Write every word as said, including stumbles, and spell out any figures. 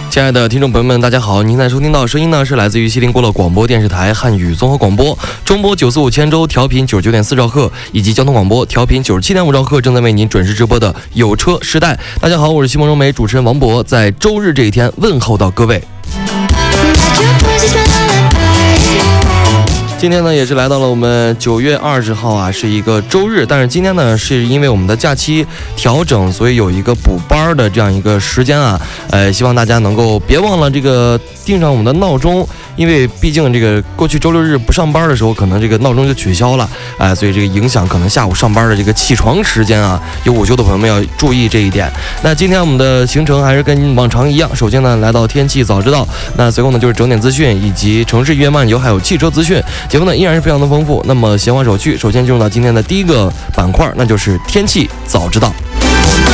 亲爱的听众朋友们，大家好！您在收听到声音呢，是来自于西林郭勒广播电视台汉语综合广播，中波九四五千州调频九十九点四兆赫，以及交通广播调频九十七点五兆赫，正在为您准时直播的有车时代。大家好，我是西蒙荣美主持人王博，在周日这一天问候到各位。今天呢也是来到了我们九月二十号啊，是一个周日，但是今天呢是因为我们的假期调整，所以有一个补班的这样一个时间啊，呃，希望大家能够别忘了这个定上我们的闹钟，因为毕竟这个过去周六日不上班的时候，可能这个闹钟就取消了，哎、呃，所以这个影响可能下午上班的这个起床时间啊，有午休的朋友们要注意这一点。那今天我们的行程还是跟往常一样，首先呢来到天气早知道，那随后呢就是整点资讯以及城市音乐漫游，还有汽车资讯。节目呢依然是非常的丰富。那么闲话少叙，首先进入到今天的第一个板块，那就是天气早知道。